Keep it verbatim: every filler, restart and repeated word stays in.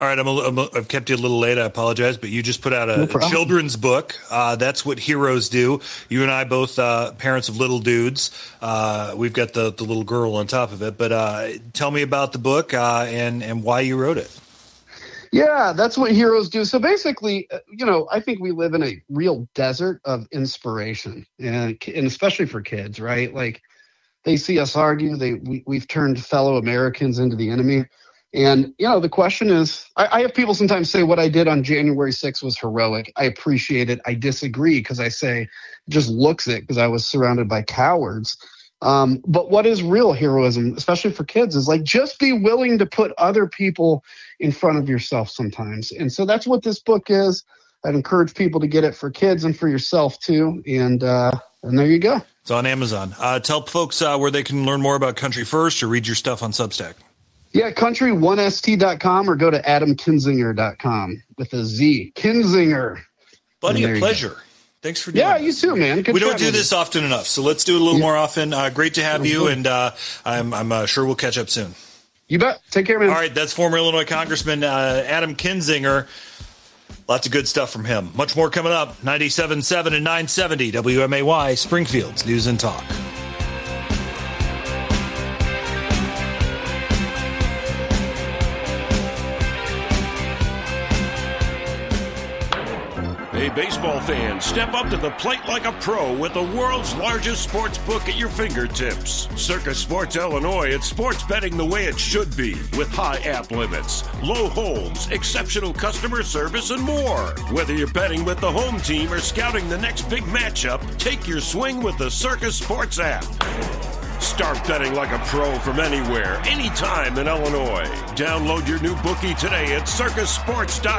All right, I'm a, I'm a, I've kept you a little late. I apologize, but you just put out a, no a children's book. Uh, that's what heroes do. You and I both uh, parents of little dudes. Uh, we've got the, the little girl on top of it. But uh, tell me about the book uh, and, and why you wrote it. Yeah, that's what heroes do. So basically, you know, I think we live in a real desert of inspiration, and, and especially for kids, right? Like they see us argue. They we, We've turned fellow Americans into the enemy. And, you know, the question is, I, I have people sometimes say what I did on January sixth was heroic. I appreciate it. I disagree because I say it just looks it because I was surrounded by cowards. Um, but what is real heroism, especially for kids, is like just be willing to put other people in front of yourself sometimes. And so that's what this book is. I'd encourage people to get it for kids and for yourself, too. And uh, and there you go. It's on Amazon. Uh, tell folks uh, where they can learn more about Country First or read your stuff on Substack. Yeah, country one s t dot com or go to adam kinzinger dot com with a Z. Kinzinger. Buddy, a pleasure. Thanks for doing Yeah, this. you too, man. Good we don't chatting. do this often enough, so let's do it a little yeah. more often. Uh, great to have you, and uh, I'm, I'm uh, sure we'll catch up soon. You bet. Take care, man. All right, that's former Illinois Congressman uh, Adam Kinzinger. Lots of good stuff from him. Much more coming up. ninety-seven point seven and nine seventy W M A Y, Springfield's News and Talk. Hey, baseball fans, step up to the plate like a pro with the world's largest sports book at your fingertips. Circus Sports Illinois, it's sports betting the way it should be, with high app limits, low holds, exceptional customer service, and more. Whether you're betting with the home team or scouting the next big matchup, take your swing with the Circus Sports app. Start betting like a pro from anywhere, anytime in Illinois. Download your new bookie today at circus sports dot